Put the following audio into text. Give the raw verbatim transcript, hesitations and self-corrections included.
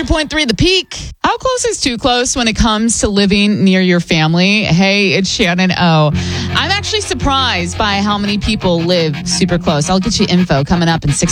point three The Peak. How close is too close when it comes to living near your family? Hey, it's Shannon O. I'm actually surprised by how many people live super close. I'll get you info coming up in six